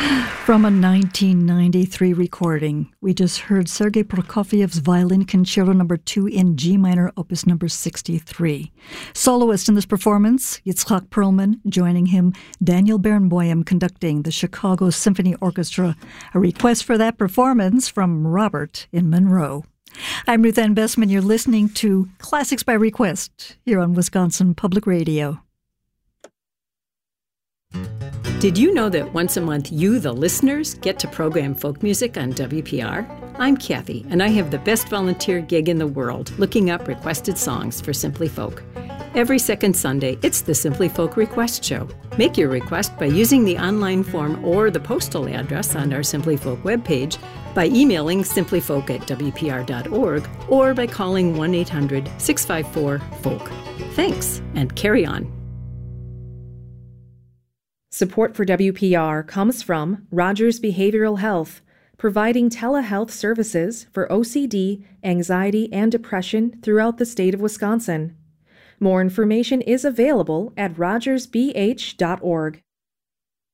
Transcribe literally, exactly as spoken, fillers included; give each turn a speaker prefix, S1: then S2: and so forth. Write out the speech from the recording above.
S1: From a nineteen ninety-three recording, we just heard Sergei Prokofiev's Violin Concerto Number two in G minor, Opus Number sixty-three. Soloist in this performance, Yitzhak Perlman, joining him, Daniel Barenboim conducting the Chicago Symphony Orchestra. A request for that performance from Robert in Monroe. I'm Ruth Ann Bessman. You're listening to Classics by Request here on Wisconsin Public Radio.
S2: Did you know that once a month you, the listeners, get to program folk music on W P R? I'm Kathy, and I have the best volunteer gig in the world, looking up requested songs for Simply Folk. Every second Sunday, it's the Simply Folk Request Show. Make your request by using the online form or the postal address on our Simply Folk webpage, by emailing simplyfolk at w p r dot org, or by calling one eight hundred six five four folk. Thanks, and carry on.
S3: Support for W P R comes from Rogers Behavioral Health, providing telehealth services for O C D, anxiety, and depression throughout the state of Wisconsin. More information is available at rogers b h dot org.